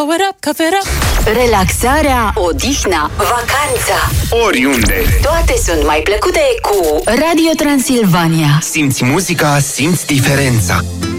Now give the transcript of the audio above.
it up, cough it up. Relaxarea, odihna, vacanța, oriunde. toate sunt mai plăcute cu Radio Transilvania. Simți muzica, simți diferența.